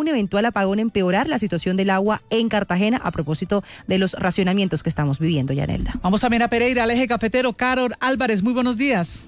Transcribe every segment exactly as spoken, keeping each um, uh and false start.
eventual apagón empeorar la situación del agua en Cartagena a propósito de los racionamientos que estamos viviendo, Yanelda. Vamos también a Pereira, al eje cafetero. Carol Álvarez, muy buenos días.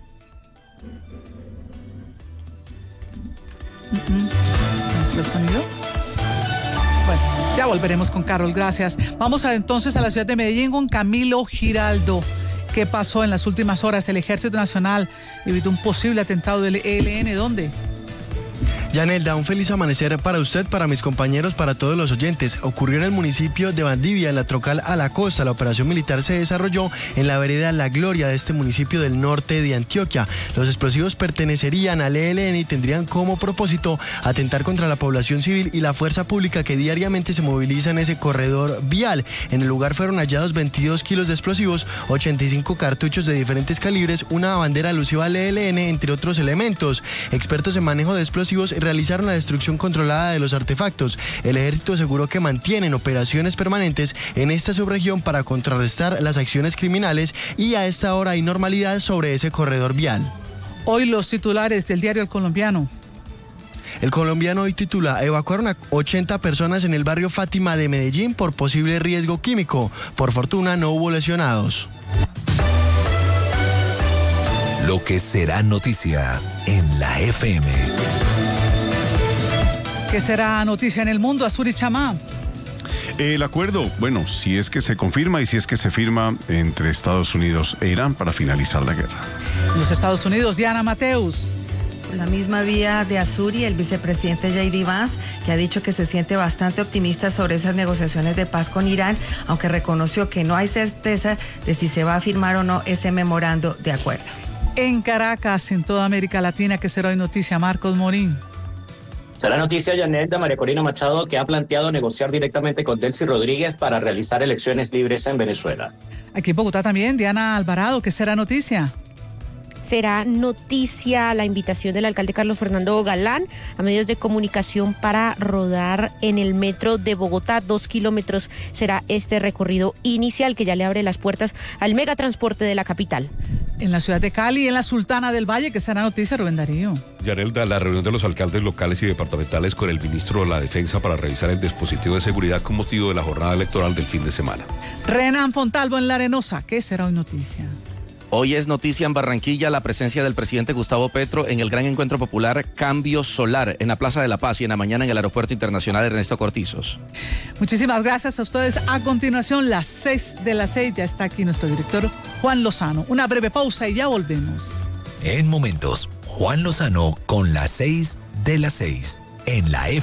¿El sonido? Bueno, ya volveremos con Carol, gracias. Vamos a, entonces a la ciudad de Medellín con Camilo Giraldo. ¿Qué pasó en las últimas horas? El Ejército Nacional evitó un posible atentado del E L N. ¿Dónde? Yanelda, un feliz amanecer para usted, para mis compañeros, para todos los oyentes. Ocurrió en el municipio de Valdivia, en la Troncal a la Costa. La operación militar se desarrolló en la vereda La Gloria de este municipio del norte de Antioquia. Los explosivos pertenecerían al E L N y tendrían como propósito atentar contra la población civil y la fuerza pública que diariamente se moviliza en ese corredor vial. En el lugar fueron hallados veintidós kilos de explosivos, ochenta y cinco cartuchos de diferentes calibres, una bandera alusiva al E L N, entre otros elementos. Expertos en manejo de explosivos realizaron la destrucción controlada de los artefactos. El ejército aseguró que mantienen operaciones permanentes en esta subregión para contrarrestar las acciones criminales y a esta hora hay normalidad sobre ese corredor vial. Hoy los titulares del diario El Colombiano. El Colombiano hoy titula: evacuaron a ochenta personas en el barrio Fátima de Medellín por posible riesgo químico. Por fortuna no hubo lesionados. Lo que será noticia en la F M. ¿Qué será noticia en el mundo, Azuri Chamá? El acuerdo, bueno, si es que se confirma y si es que se firma entre Estados Unidos e Irán para finalizar la guerra. Los Estados Unidos, Diana Mateus. Por la misma vía de Azuri, el vicepresidente J D Vance, que ha dicho que se siente bastante optimista sobre esas negociaciones de paz con Irán, aunque reconoció que no hay certeza de si se va a firmar o no ese memorando de acuerdo. En Caracas, en toda América Latina, ¿qué será hoy noticia? Marcos Morín. Será noticia, Yanelda, María Corina Machado, que ha planteado negociar directamente con Delcy Rodríguez para realizar elecciones libres en Venezuela. Aquí en Bogotá también, Diana Alvarado, ¿qué será noticia? Será noticia la invitación del alcalde Carlos Fernando Galán a medios de comunicación para rodar en el metro de Bogotá. Dos kilómetros será este recorrido inicial que ya le abre las puertas al megatransporte de la capital. En la ciudad de Cali, en la Sultana del Valle, ¿qué será noticia, Rubén Darío? Yanelda, la reunión de los alcaldes locales y departamentales con el ministro de la Defensa para revisar el dispositivo de seguridad con motivo de la jornada electoral del fin de semana. Renan Fontalvo en La Arenosa, ¿qué será hoy noticia? Hoy es noticia en Barranquilla la presencia del presidente Gustavo Petro en el gran encuentro popular Cambio Solar en la Plaza de la Paz y en la mañana en el Aeropuerto Internacional Ernesto Cortizos. Muchísimas gracias a ustedes. A continuación, las seis de las seis, ya está aquí nuestro director Juan Lozano. Una breve pausa y ya volvemos. En momentos, Juan Lozano con las seis de las seis en la F M.